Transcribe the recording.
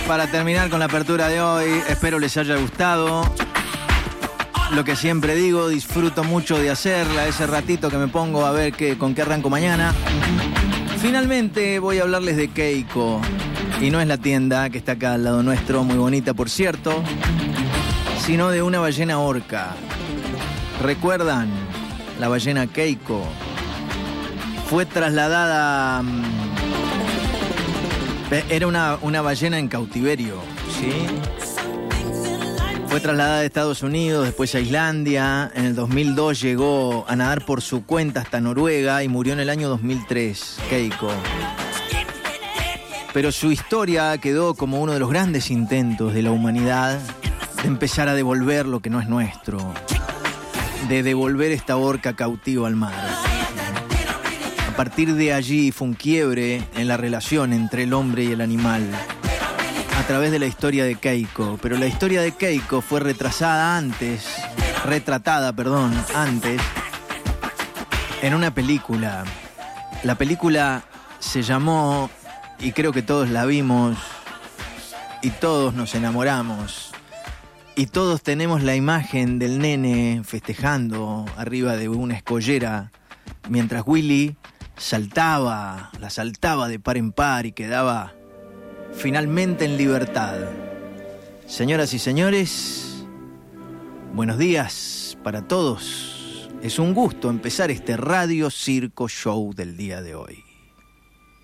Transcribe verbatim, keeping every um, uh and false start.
para terminar con la apertura de hoy. Espero les haya gustado. Lo que siempre digo, disfruto mucho de hacerla, ese ratito que me pongo a ver qué, con qué arranco mañana. Finalmente voy a hablarles de Keiko. Y no es la tienda que está acá al lado nuestro, muy bonita por cierto, sino de una ballena orca. ¿Recuerdan? La ballena Keiko fue trasladada... Era una, una ballena en cautiverio, ¿sí? Fue trasladada de Estados Unidos, después a Islandia. En el dos mil dos llegó a nadar por su cuenta hasta Noruega y murió en el año dos mil tres, Keiko. Pero su historia quedó como uno de los grandes intentos de la humanidad de empezar a devolver lo que no es nuestro, de devolver esta orca cautiva al mar. A partir de allí fue un quiebre en la relación entre el hombre y el animal, a través de la historia de Keiko. Pero la historia de Keiko fue retrasada antes, retratada, perdón, antes, en una película. La película se llamó, y creo que todos la vimos, y todos nos enamoramos, y todos tenemos la imagen del nene festejando arriba de una escollera, mientras Willy saltaba, la saltaba de par en par y quedaba finalmente en libertad. Señoras y señores, buenos días para todos. Es un gusto empezar este Radio Circo Show del día de hoy.